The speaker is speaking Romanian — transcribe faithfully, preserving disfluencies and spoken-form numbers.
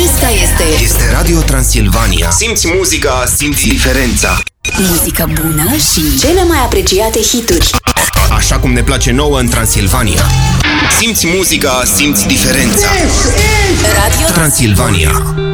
Acesta este Este Radio Transilvania. Simți muzica, simți diferența. muzică bună și cele mai apreciate hituri. Așa cum ne place nouă în Transilvania. Simți muzica, simți diferența. Radio Transilvania.